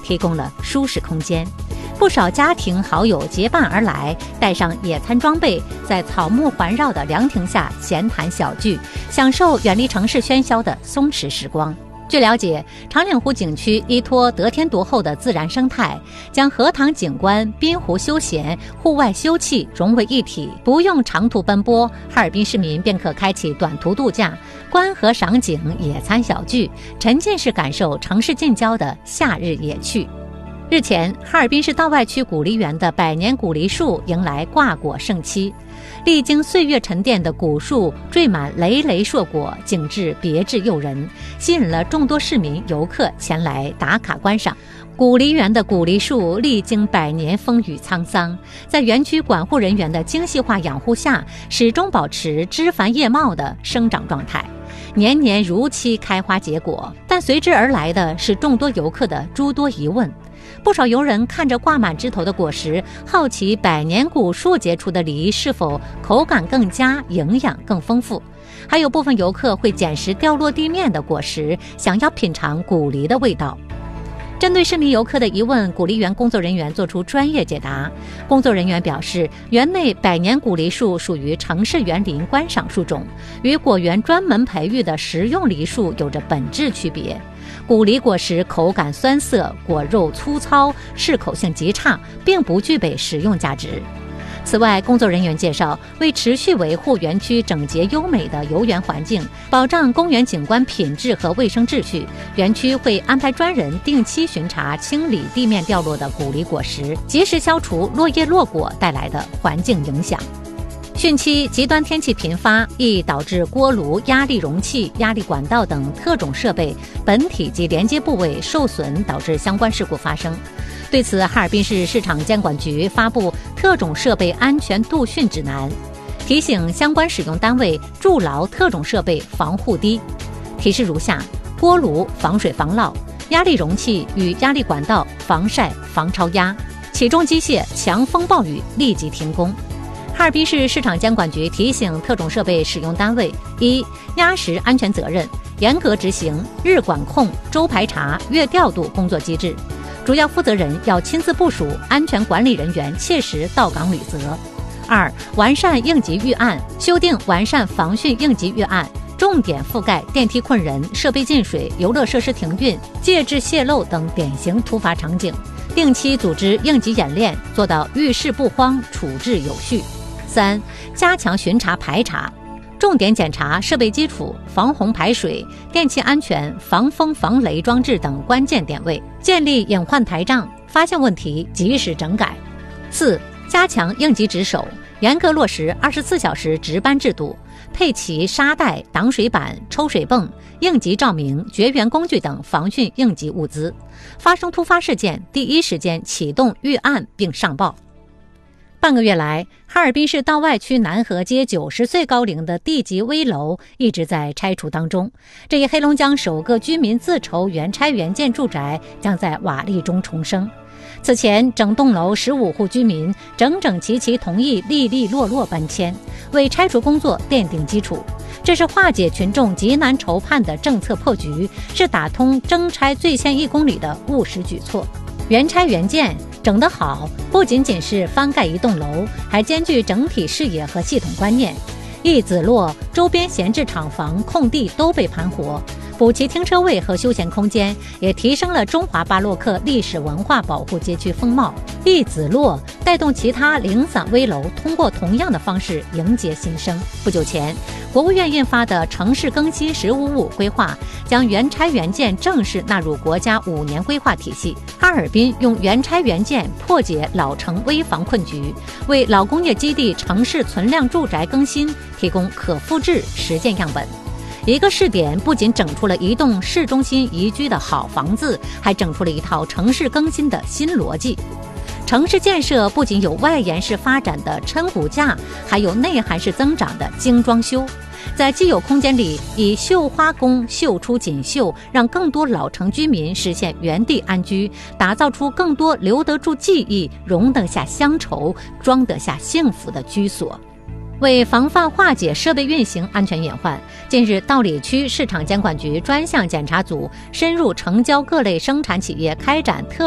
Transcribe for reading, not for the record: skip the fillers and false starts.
提供了舒适空间。不少家庭好友结伴而来，带上野餐装备，在草木环绕的凉亭下闲谈小聚，享受远离城市喧嚣的松弛时光。据了解，长岭湖景区依托得天独厚的自然生态，将荷塘景观、滨湖休闲、户外休憩融为一体，不用长途奔波，哈尔滨市民便可开启短途度假、观河赏景、野餐小聚，沉浸式感受城市近郊的夏日野趣。日前，哈尔滨市道外区古梨园的百年古梨树迎来挂果盛期，历经岁月沉淀的古树缀满累累硕果，景致别致诱人，吸引了众多市民游客前来打卡观赏。古梨园的古梨树历经百年风雨沧桑，在园区管护人员的精细化养护下，始终保持枝繁叶茂的生长状态，年年如期开花结果。但随之而来的是众多游客的诸多疑问。不少游人看着挂满枝头的果实，好奇百年古树结出的梨是否口感更佳、营养更丰富。还有部分游客会捡拾掉落地面的果实，想要品尝古梨的味道。针对市民游客的疑问，古梨园工作人员作出专业解答。工作人员表示，园内百年古梨树属于城市园林观赏树种，与果园专门培育的食用梨树有着本质区别。古梨果实口感酸涩，果肉粗糙，适口性极差，并不具备食用价值。此外，工作人员介绍，为持续维护园区整洁优美的游园环境，保障公园景观品质和卫生秩序，园区会安排专人定期巡查清理地面掉落的古梨果实，及时消除落叶落果带来的环境影响。汛期极端天气频发，易导致锅炉、压力容器、压力管道等特种设备本体及连接部位受损，导致相关事故发生。对此，哈尔滨市市场监管局发布特种设备安全度训指南，提醒相关使用单位筑牢特种设备防护堤。提示如下：锅炉防水防涝，压力容器与压力管道防晒防超压，起重机械强风暴雨立即停工。哈尔滨市市场监管局提醒特种设备使用单位：一、压实安全责任，严格执行日管控、周排查、月调度工作机制，主要负责人要亲自部署安全管理人员切实到岗履责。二、完善应急预案，修订完善防汛应急预案，重点覆盖电梯困人、设备进水、游乐设施停运、介质泄漏等典型突发场景，定期组织应急演练，做到遇事不慌、处置有序。三、加强巡查排查，重点检查设备基础、防洪排水、电气安全、防风防雷装置等关键点位，建立隐患台账，发现问题及时整改。四、加强应急值守，严格落实24小时值班制度，配齐沙袋、挡水板、抽水泵、应急照明、绝缘工具等防汛应急物资，发生突发事件第一时间启动预案并上报。半个月来，哈尔滨市道外区南河街90岁高龄的地级危楼一直在拆除当中。这一黑龙江首个居民自筹原拆原建住宅将在瓦砾中重生。此前，整栋楼15户居民整整齐齐同意利利落落搬迁，为拆除工作奠定基础。这是化解群众急难愁盼的政策破局，是打通征拆最先1公里的务实举措。原拆原建整得好，不仅仅是翻盖一栋楼，还兼具整体视野和系统观念。一子落，周边闲置厂房空地都被盘活，补齐停车位和休闲空间，也提升了中华巴洛克历史文化保护街区风貌。一子落带动其他零散危楼通过同样的方式迎接新生。不久前，国务院印发的城市更新“15+5”规划，将原拆原建正式纳入国家5年规划体系。哈尔滨用原拆原建破解老城危房困局，为老工业基地城市存量住宅更新提供可复制实践样本。一个试点不仅整出了一栋市中心宜居的好房子，还整出了一套城市更新的新逻辑。城市建设不仅有外延式发展的抻骨架，还有内涵式增长的精装修。在既有空间里以绣花工绣出锦绣，让更多老城居民实现原地安居，打造出更多留得住记忆、容得下乡愁、装得下幸福的居所。为防范化解设备运行安全隐患，近日道里区市场监管局专项检查组深入城郊各类生产企业开展特